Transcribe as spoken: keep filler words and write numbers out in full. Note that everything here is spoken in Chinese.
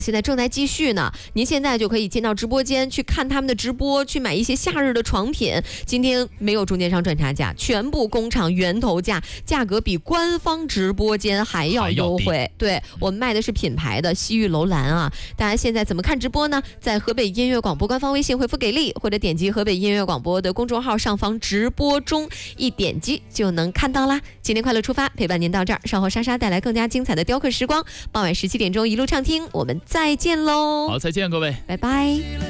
现在正在继续呢，您现在就可以进到直播间去看他们的直播，去买一些夏日的床品。今天没有中间商赚差价，全部工厂源头价，价格比官方直播间还要优惠。对，我们卖的是品牌的西域楼兰啊。大家现在怎么看直播呢？在河北音乐广播官方微信回复给力，或者点击河北音乐广播的公众号上方直播中，一点击就能看到啦。今天快乐出发，陪伴您到这儿，稍后莎莎带来更加精彩的雕刻时光，傍晚十七点钟一路畅听，我们再见喽！ 好，再见各位， 拜拜。